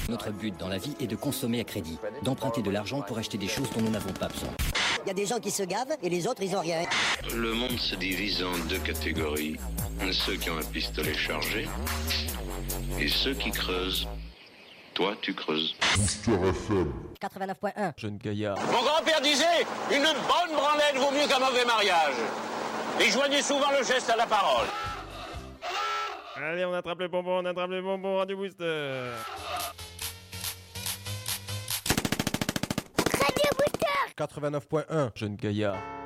Notre but dans la vie est de consommer à crédit, d'emprunter de l'argent pour acheter des choses dont nous n'avons pas besoin. Il y a des gens qui se gavent et les autres, ils ont rien. Le monde se divise en deux catégories. Ceux qui ont un pistolet chargé et ceux qui creusent. Toi, tu creuses. Booster FM 89.1. Jeune gaillard. Mon grand-père disait, une bonne branlette vaut mieux qu'un mauvais mariage. Et joignait souvent le geste à la parole. Allez, on attrape les bonbons, Radio Booster. Radio Booster 89.1. Jeune gaillard.